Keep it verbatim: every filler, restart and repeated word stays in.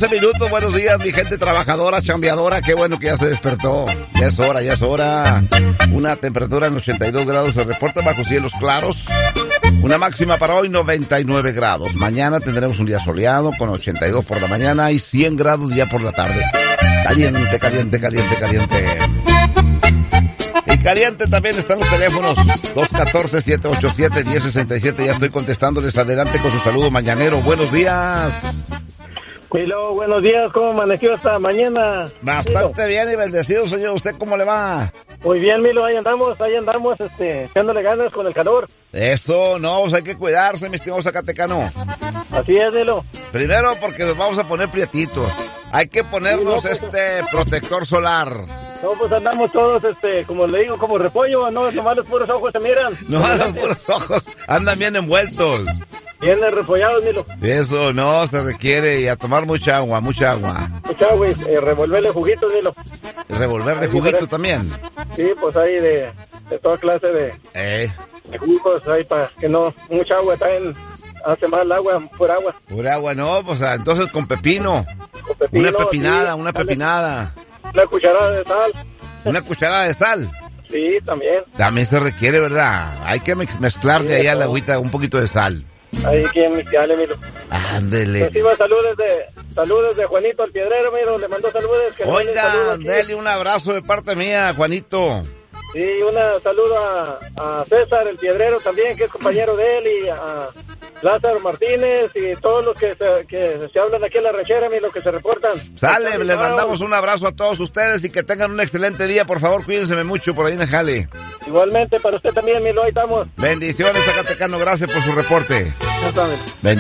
once minutos, buenos días, mi gente trabajadora, chambeadora, qué bueno que ya se despertó. Ya es hora, ya es hora. Una temperatura en ochenta y dos grados se reporta bajo cielos claros. Una máxima para hoy, noventa y nueve grados. Mañana tendremos un día soleado con ochenta y dos por la mañana y cien grados ya por la tarde. Caliente, caliente, caliente, caliente. Y caliente también están los teléfonos. dos uno cuatro, siete ocho siete, uno cero seis siete. Ya estoy contestándoles. Adelante con su saludo mañanero. Buenos días. Milo, buenos días. ¿Cómo amaneció esta mañana? Bastante Milo. Bien y bendecido, señor. ¿Usted cómo le va? Muy bien, Milo. Ahí andamos, ahí andamos, este, echándole ganas con el calor. Eso, no, pues hay que cuidarse, mi estimado zacatecano. Así es, Milo. Primero porque nos vamos a poner prietitos. Hay que ponernos sí, no, pues, este protector solar. No, pues andamos todos, este, como le digo, como repollo, no, nomás los puros ojos se miran. No, los puros ojos andan bien envueltos. Bien repollados, Milo. Eso, no, se requiere, y a tomar mucha agua, mucha agua. Mucha agua, y eh, revolverle juguitos, Milo. ¿Revolverle juguito también? Sí, pues ahí de, de toda clase de, eh. de jugos, ahí para que no, mucha agua también hace mal el agua, pura agua. Pura agua, no, pues entonces con pepino. Con pepino, una pepinada, sí, una pepinada. Una cucharada de sal. Una cucharada de sal. Sí, también. También se requiere, ¿verdad? Hay que mezclar sí, de ahí a la agüita un poquito de sal. Ahí quien mezclarle, Milo. Ándele. Reciba saludos de, saludos de Juanito el Piedrero, Milo, le mandó saludos. Que oiga, dele un abrazo de parte mía, Juanito. Sí, un saludo a, a César el Piedrero también, que es compañero de él, y a Lázaro Martínez y todos los que se, que se hablan aquí en la ranchera, Milo, que se reportan. Sale, les mandamos un abrazo a todos ustedes y que tengan un excelente día, por favor, cuídense mucho por ahí en el jale. Igualmente para usted también, Milo, ahí estamos. Bendiciones, Zacatecano, gracias por su reporte. Bendiciones.